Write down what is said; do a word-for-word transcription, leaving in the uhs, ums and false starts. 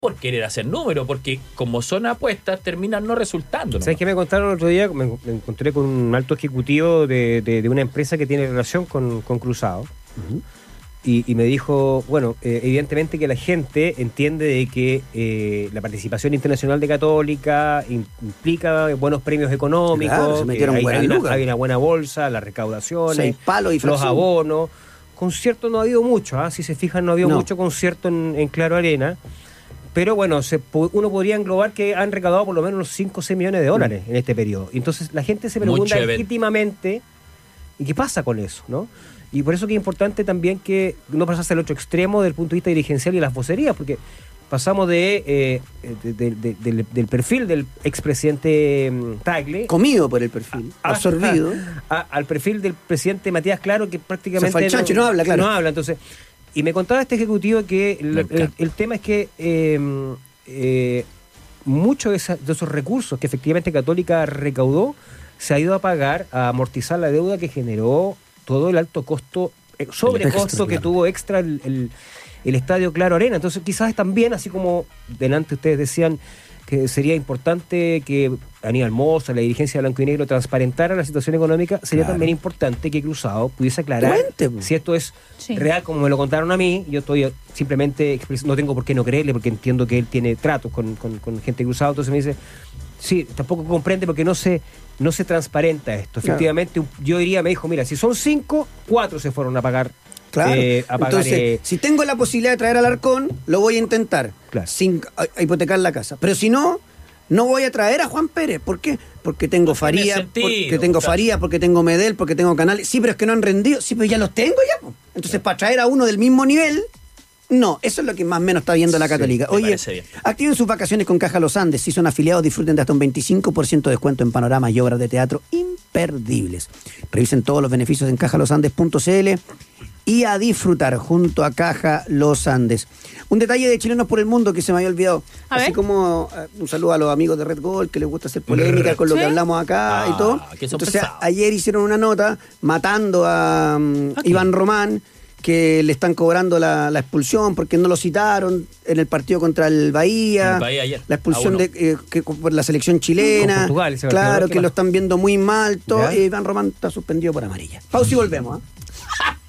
por querer hacer número, porque como son apuestas, terminan no resultando. ¿Sabes qué me contaron el otro día? Me, me encontré con un alto ejecutivo de, de, de una empresa que tiene relación con, con Cruzado. Uh-huh. Y, y me dijo, bueno, eh, evidentemente que la gente entiende de que eh, la participación internacional de Católica implica buenos premios económicos, claro, se metieron hay, hay, una, hay una buena bolsa, las recaudaciones, Seis palos y los abonos. Concierto no ha habido mucho, ¿eh? Si se fijan, no ha habido no. mucho concierto en, en Claro Arena. Pero bueno, se, uno podría englobar que han recaudado por lo menos unos cinco o seis millones de dólares mm. en este periodo. Entonces la gente se pregunta legítimamente, ¿y qué pasa con eso? ¿No? Y por eso que es importante también que no pasase al otro extremo desde el punto de vista dirigencial y las vocerías, porque pasamos de, eh, de, de, de, de del perfil del expresidente Tagle, comido por el perfil, a, absorbido, a, a, al perfil del presidente Matías Claro, que prácticamente se chancho, no, no habla, claro. No habla, entonces. Y me contaba este ejecutivo que el, el, el tema es que eh, eh, muchos de, esa, de esos recursos que efectivamente Católica recaudó se ha ido a pagar, a amortizar la deuda que generó todo el alto costo, eh, sobrecosto extra, que claro. tuvo extra el, el, el estadio Claro Arena. Entonces quizás también, así como delante ustedes decían que sería importante que Aníbal Mosa, la dirigencia de Blanco y Negro, transparentara la situación económica, sería claro. también importante que Cruzado pudiese aclarar Cuente, si esto es sí. real, como me lo contaron a mí. Yo estoy simplemente, no tengo por qué no creerle, porque entiendo que él tiene tratos con, con, con gente de Cruzado. Entonces me dice, sí, tampoco comprende porque no se, no se transparenta esto. Efectivamente, claro. yo diría, me dijo, mira, si son cinco, cuatro se fueron a pagar. Claro, eh, a pagar, entonces, eh, si tengo la posibilidad de traer al Arcón, lo voy a intentar, claro. sin a, a hipotecar la casa. Pero si no, no voy a traer a Juan Pérez. ¿Por qué? Porque tengo no Faría, sentido, porque tengo claro. Faría, porque tengo Medel, porque tengo Canales. Sí, pero es que no han rendido. Sí, pero ya los tengo ya. Entonces, claro. para traer a uno del mismo nivel, no. Eso es lo que más o menos está viendo la Católica. Sí, Oye, activen sus vacaciones con Caja Los Andes. Si son afiliados, disfruten de hasta un veinticinco por ciento de descuento en panoramas y obras de teatro imperdibles. Revisen todos los beneficios en caja los andes punto c l y a disfrutar junto a Caja Los Andes. Un detalle de Chilenos por el Mundo que se me había olvidado. A Así ver. como uh, un saludo a los amigos de Red Gold que les gusta hacer polémica con lo ¿Sí? que hablamos acá ah, y todo. Entonces pesados. ayer hicieron una nota matando a um, okay. Iván Román, que le están cobrando la, la expulsión porque no lo citaron en el partido contra el Bahía, el Bahía ayer. la expulsión ah, bueno. de eh, que, por la selección chilena, Portugal, claro, que lo están viendo muy mal, todo, eh, Iván Román está suspendido por amarilla. Pausa y volvemos. ¿eh?